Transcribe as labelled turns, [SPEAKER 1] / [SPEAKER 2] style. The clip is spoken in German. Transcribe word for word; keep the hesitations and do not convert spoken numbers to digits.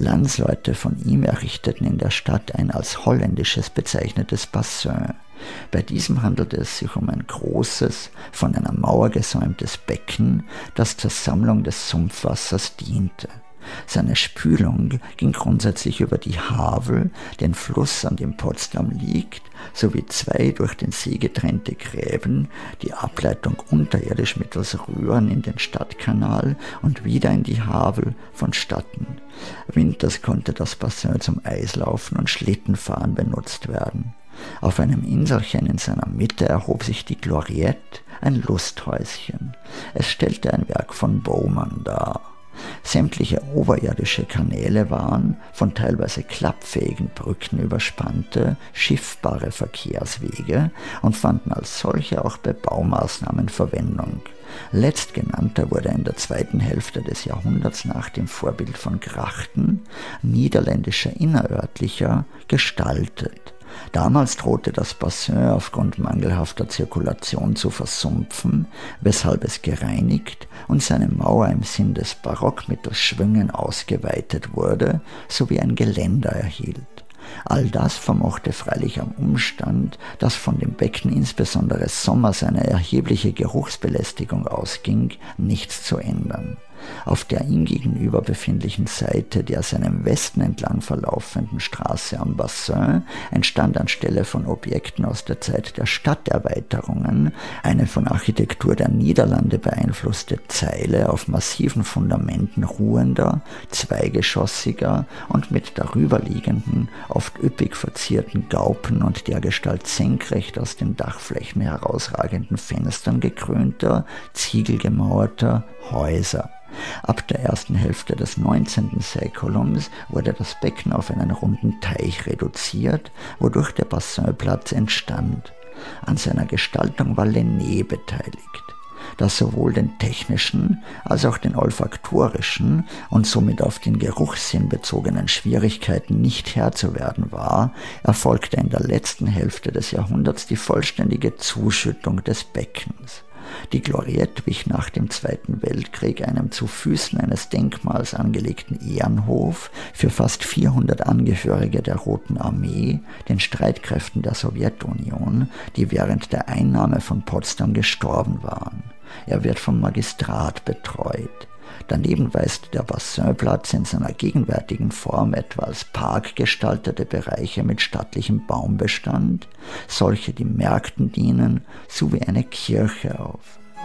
[SPEAKER 1] Landsleute von ihm errichteten in der Stadt ein als holländisches bezeichnetes Bassin. Bei diesem handelte es sich um ein großes, von einer Mauer gesäumtes Becken, das zur Sammlung des Sumpfwassers diente. Seine Spülung ging grundsätzlich über die Havel, den Fluss, an dem Potsdam liegt, sowie zwei durch den See getrennte Gräben, die Ableitung unterirdisch mittels Röhren in den Stadtkanal und wieder in die Havel vonstatten. Winters konnte das Bassin zum Eislaufen und Schlittenfahren benutzt werden. Auf einem Inselchen in seiner Mitte erhob sich die Gloriette, ein Lusthäuschen. Es stellte ein Werk von Bowman dar. Sämtliche oberirdische Kanäle waren von teilweise klappfähigen Brücken überspannte, schiffbare Verkehrswege und fanden als solche auch bei Baumaßnahmen Verwendung. Letztgenannter wurde in der zweiten Hälfte des Jahrhunderts nach dem Vorbild von Grachten, niederländischer innerörtlicher, gestaltet. Damals drohte das Bassin aufgrund mangelhafter Zirkulation zu versumpfen, weshalb es gereinigt und seine Mauer im Sinn des Barock mittels Schwüngen ausgeweitet wurde, sowie ein Geländer erhielt. All das vermochte freilich am Umstand, dass von dem Becken insbesondere sommers eine erhebliche Geruchsbelästigung ausging, nichts zu ändern. Auf der ihm gegenüber befindlichen Seite der seinem Westen entlang verlaufenden Straße am Bassin entstand anstelle von Objekten aus der Zeit der Stadterweiterungen eine von Architektur der Niederlande beeinflusste Zeile auf massiven Fundamenten ruhender, zweigeschossiger und mit darüberliegenden, oft üppig verzierten Gaupen und dergestalt senkrecht aus den Dachflächen herausragenden Fenstern gekrönter, ziegelgemauerter Häuser. Ab der ersten Hälfte des neunzehnten Säkulums wurde das Becken auf einen runden Teich reduziert, wodurch der Bassinplatz entstand. An seiner Gestaltung war Lenné beteiligt, das sowohl den technischen als auch den olfaktorischen und somit auf den Geruchssinn bezogenen Schwierigkeiten nicht Herr zu werden war, erfolgte in der letzten Hälfte des Jahrhunderts die vollständige Zuschüttung des Beckens. Die Gloriette wich nach dem Zweiten Weltkrieg einem zu Füßen eines Denkmals angelegten Ehrenhof für fast vierhundert Angehörige der Roten Armee, den Streitkräften der Sowjetunion, die während der Einnahme von Potsdam gestorben waren. Er wird vom Magistrat betreut. Daneben weist der Bassinplatz in seiner gegenwärtigen Form etwa als Park gestaltete Bereiche mit stattlichem Baumbestand, solche die Märkten dienen, sowie eine Kirche auf.